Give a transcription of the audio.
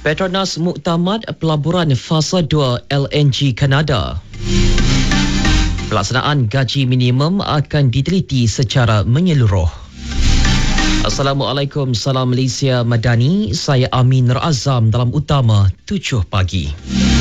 Petronas muktamad pelaburan fasa 2 LNG Kanada. Pelaksanaan gaji minimum akan diteliti secara menyeluruh. Assalamualaikum, salam Malaysia Madani. Saya Amin Nur Azam dalam Utama 7 pagi.